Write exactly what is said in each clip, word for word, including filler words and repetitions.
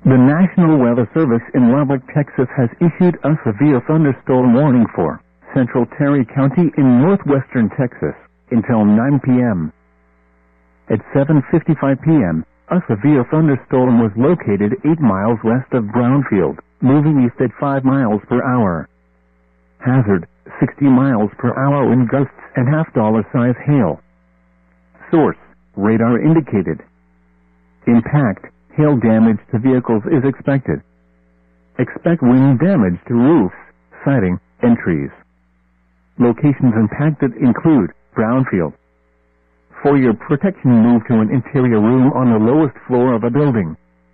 The National Weather Service in Lubbock, Texas has issued a severe thunderstorm warning for central Terry County in northwestern Texas until nine p.m. At seven fifty-five p.m., a severe thunderstorm was located eight miles west of Brownfield, moving east at five miles per hour. Hazard, sixty miles per hour wind gusts and half-dollar size hail. Source, radar indicated. Impact, hail damage to vehicles is expected. Expect wind damage to roofs, siding, and trees. Locations impacted include Brownfield. For your protection, move to an interior room on the lowest floor of a building.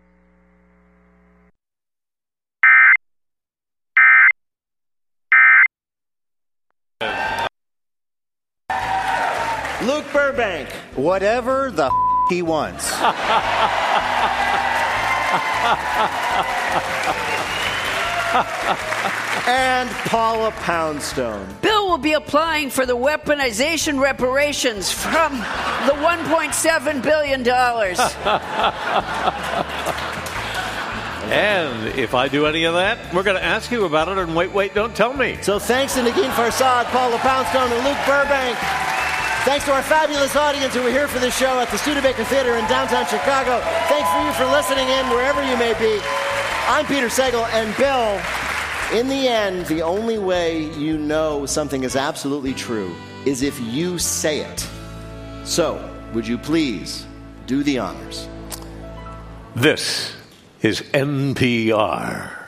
Luke Burbank, whatever the f- he wants. And Paula Poundstone. Bill will be applying for the weaponization reparations from the one point seven billion dollars. And if I do any of that, we're going to ask you about it and wait, wait, don't tell me. So thanks to Negin Farsad, Paula Poundstone, and Luke Burbank. Thanks to our fabulous audience who were here for this show at the Studebaker Theater in downtown Chicago. Thanks for you for listening in wherever you may be. I'm Peter Sagal, and Bill, in the end, the only way you know something is absolutely true is if you say it. So, would you please do the honors? This is N P R.